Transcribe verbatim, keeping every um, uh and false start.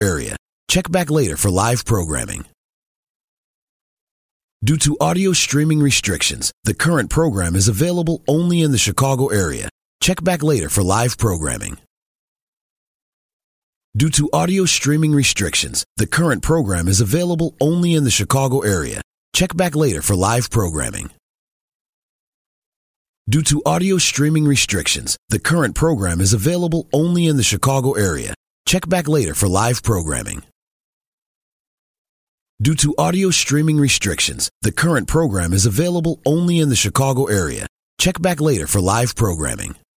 area. Check back later for live programming. Due to audio streaming restrictions, the current program is available only in the Chicago area. Check back later for live programming. Due to audio streaming restrictions, the current program is available only in the Chicago area. Check back later for live programming. Due to audio streaming restrictions, the current program is available only in the Chicago area. Check back later for live programming. Due to audio streaming restrictions, the current program is available only in the Chicago area. Check back later for live programming.